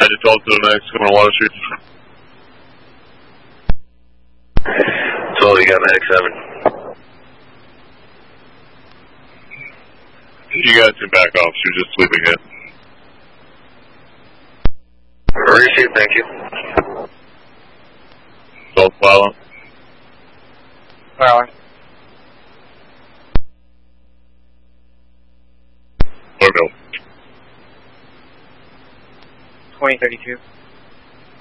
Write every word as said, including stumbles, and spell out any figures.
I just told to the next coming on Water Street. So you got Medic seven. You guys can back off. She was just sweeping it. Receive, thank you. Assault violent. Power. Or no. twenty thirty-two.